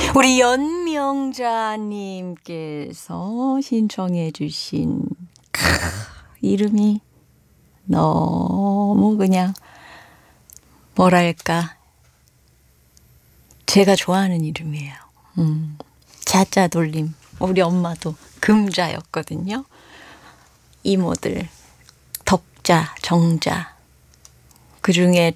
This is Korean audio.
우리 연명자님께서 신청해 주신 이름이 너무 그냥 뭐랄까 제가 좋아하는 이름이에요. 자자 돌림. 우리 엄마도 금자였거든요. 이모들 덕자, 정자 그중에